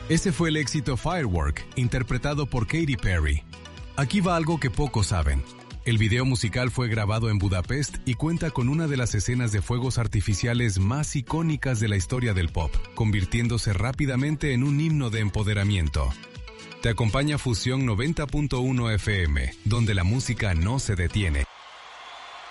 Ese fue el éxito Firework, interpretado por Katy Perry. Aquí va algo que pocos saben. El video musical fue grabado en Budapest y cuenta con una de las escenas de fuegos artificiales más icónicas de la historia del pop, convirtiéndose rápidamente en un himno de empoderamiento. Te acompaña Fusión 90.1 FM, donde la música no se detiene.